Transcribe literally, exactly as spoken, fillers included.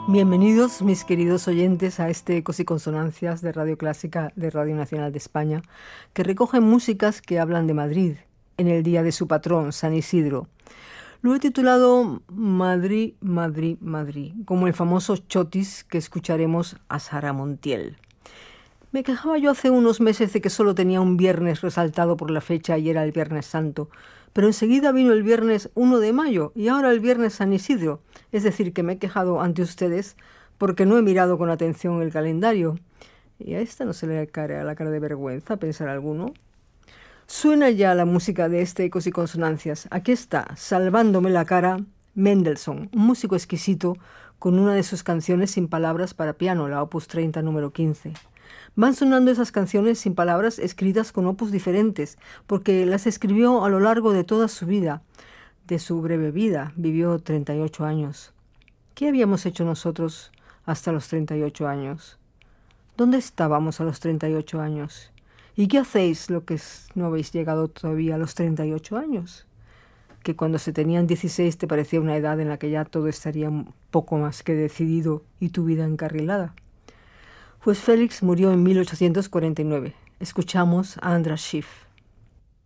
Bienvenidos, mis queridos oyentes, a este Ecos y Consonancias de Radio Clásica de Radio Nacional de España, que recoge músicas que hablan de Madrid, en el día de su patrón, San Isidro. Lo he titulado Madrid, Madrid, Madrid, como el famoso chotis que escucharemos a Sara Montiel. Me quejaba yo hace unos meses de que solo tenía un viernes resaltado por la fecha y era el Viernes Santo, pero enseguida vino el viernes primero de mayo y ahora el viernes San Isidro, es decir, que me he quejado ante ustedes porque no he mirado con atención el calendario. Y a esta no se le cae a la cara de vergüenza, pensar alguno. Suena ya la música de este Ecos y Consonancias. Aquí está, salvándome la cara, Mendelssohn, un músico exquisito con una de sus canciones sin palabras para piano, la Opus treinta número quince. Van sonando esas canciones sin palabras escritas con opus diferentes, porque las escribió a lo largo de toda su vida, de su breve vida. Vivió treinta y ocho años. ¿Qué habíamos hecho nosotros hasta los treinta y ocho años? ¿Dónde estábamos a los treinta y ocho años? ¿Y qué hacéis lo que no habéis llegado todavía a los treinta y ocho años? Que cuando se tenían dieciséis te parecía una edad en la que ya todo estaría un poco más que decidido y tu vida encarrilada. Pues Félix murió en mil ochocientos cuarenta y nueve. Escuchamos a András Schiff.